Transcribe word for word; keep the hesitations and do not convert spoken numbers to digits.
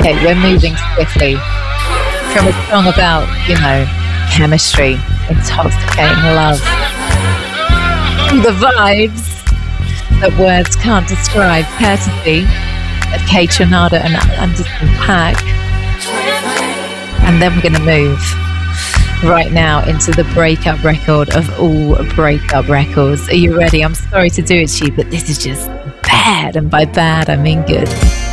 Okay, we're moving swiftly from a song about, you know, chemistry, intoxicating love, the vibes that words can't describe, courtesy of Kate Tronada and Anderson .Paak. And then we're going to move right now into the breakup record of all breakup records. Are you ready? I'm sorry to do it to you, but this is just bad. And by bad, I mean good.